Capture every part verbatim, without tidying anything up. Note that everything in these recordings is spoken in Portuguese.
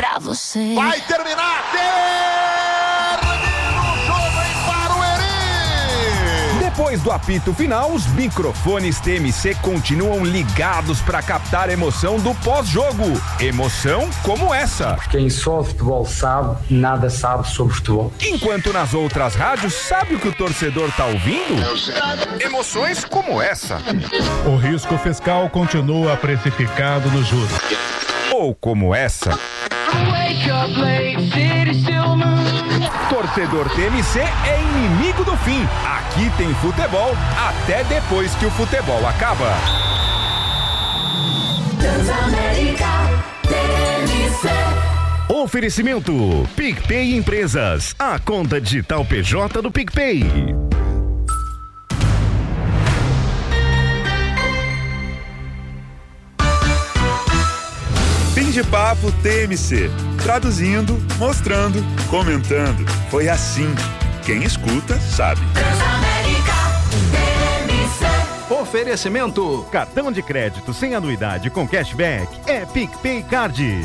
pra você. Vai terminar! Termina o jogo em Barueri! Depois do apito final, os microfones T M C continuam ligados para captar a emoção do pós-jogo. Emoção como essa. Quem só de futebol sabe, nada sabe sobre futebol. Enquanto nas outras rádios, sabe o que o torcedor tá ouvindo? Emoções como essa. O risco fiscal continua precificado no juros. Ou como essa. Torcedor T M C é inimigo do fim. Aqui tem futebol até depois que o futebol acaba. Transamérica T M C. Oferecimento PicPay Empresas, a conta digital P J do PicPay. Fim de papo T M C. Traduzindo, mostrando, comentando. Foi assim. Quem escuta, sabe. Transamérica T M C. Oferecimento: cartão de crédito sem anuidade com cashback é PicPay Card.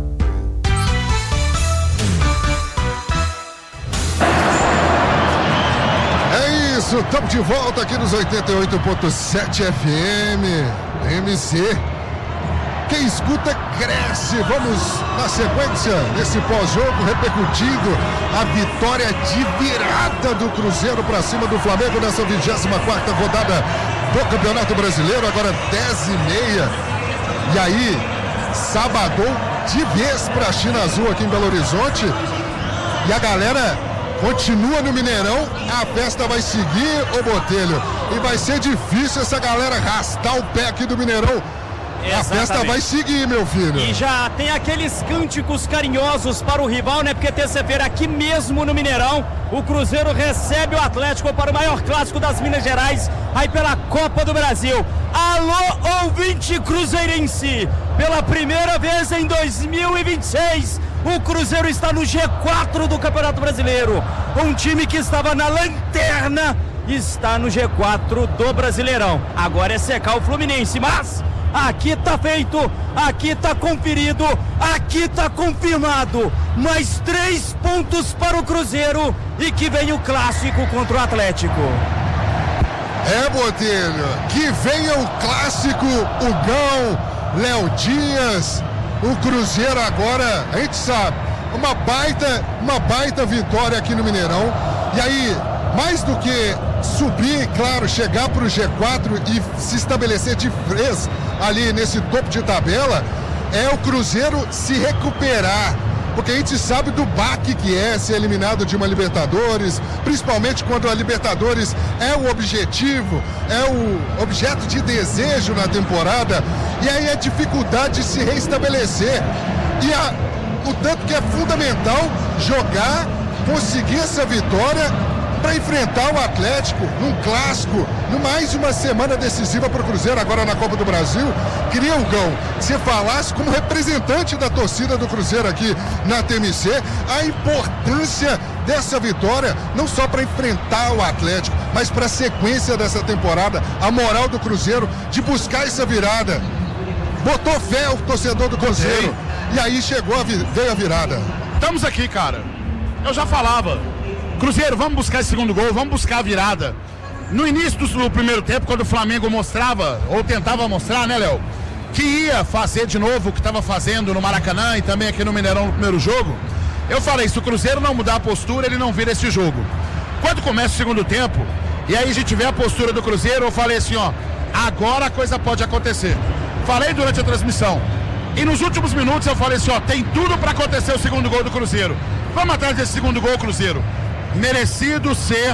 É isso, estamos de volta aqui nos oitenta e oito ponto sete F M. T M C. Quem escuta cresce. Vamos na sequência desse pós-jogo repercutindo a vitória de virada do Cruzeiro para cima do Flamengo nessa vigésima quarta rodada do Campeonato Brasileiro, agora dez e meia. E aí, sabadão de vez para a China Azul aqui em Belo Horizonte. E a galera continua no Mineirão, a festa vai seguir, ô Botelho. E vai ser difícil essa galera arrastar o pé aqui do Mineirão. Exatamente. A festa vai seguir, meu filho. E já tem aqueles cânticos carinhosos para o rival, né? Porque terça-feira aqui mesmo no Mineirão, o Cruzeiro recebe o Atlético para o maior clássico das Minas Gerais, aí pela Copa do Brasil. Alô, ouvinte cruzeirense! Pela primeira vez em dois mil e vinte e seis, o Cruzeiro está no G quatro do Campeonato Brasileiro. Um time que estava na lanterna está no G quatro do Brasileirão. Agora é secar o Fluminense, mas aqui tá feito, aqui tá conferido, aqui tá confirmado. Mais três pontos para o Cruzeiro e que vem o clássico contra o Atlético. É, Botelho, que venha o clássico, o Gão, Léo Dias, o Cruzeiro agora, a gente sabe, uma baita, uma baita vitória aqui no Mineirão. E aí, mais do que subir, claro, chegar para o G quatro e se estabelecer de vez ali nesse topo de tabela, é o Cruzeiro se recuperar, porque a gente sabe do baque que é ser eliminado de uma Libertadores, principalmente quando a Libertadores é o objetivo, é o objeto de desejo na temporada, e aí a dificuldade de se reestabelecer, e a, o tanto que é fundamental jogar, conseguir essa vitória para enfrentar o Atlético num clássico, no mais uma semana decisiva para o Cruzeiro agora na Copa do Brasil. Queria, Gão, que você falasse como representante da torcida do Cruzeiro aqui na T M C, a importância dessa vitória, não só para enfrentar o Atlético, mas para a sequência dessa temporada, a moral do Cruzeiro de buscar essa virada. Botou fé o torcedor do Cruzeiro, e aí chegou, a vi- veio a virada. Estamos aqui, cara. Eu já falava. Cruzeiro, vamos buscar esse segundo gol, vamos buscar a virada. No início do primeiro tempo, quando o Flamengo mostrava, ou tentava mostrar, né, Léo, que ia fazer de novo o que estava fazendo no Maracanã e também aqui no Mineirão no primeiro jogo, eu falei, se o Cruzeiro não mudar a postura, ele não vira esse jogo. Quando começa o segundo tempo, e aí a gente vê a postura do Cruzeiro, eu falei assim, ó, agora a coisa pode acontecer. Falei durante a transmissão. E nos últimos minutos eu falei assim, ó, tem tudo para acontecer o segundo gol do Cruzeiro. Vamos atrás desse segundo gol, Cruzeiro. Merecido ser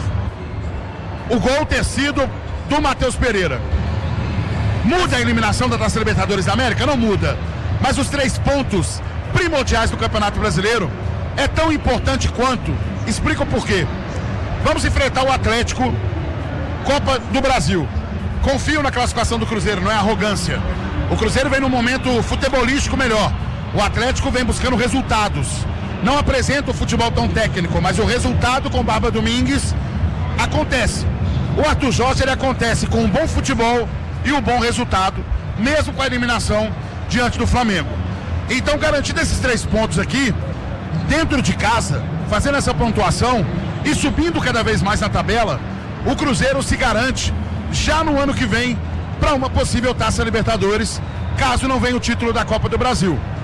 o gol ter sido do Matheus Pereira. Muda a eliminação da Taça Libertadores da América? Não muda. Mas os três pontos primordiais do Campeonato Brasileiro é tão importante quanto. Explica o porquê. Vamos enfrentar o Atlético, Copa do Brasil. Confio na classificação do Cruzeiro, não é arrogância. O Cruzeiro vem num momento futebolístico melhor. O Atlético vem buscando resultados. Não apresenta o futebol tão técnico, mas o resultado com Barba Domingues acontece. O Arthur Jorge, ele acontece com um bom futebol e um bom resultado, mesmo com a eliminação diante do Flamengo. Então, garantido esses três pontos aqui, dentro de casa, fazendo essa pontuação e subindo cada vez mais na tabela, o Cruzeiro se garante já no ano que vem para uma possível Taça Libertadores, caso não venha o título da Copa do Brasil.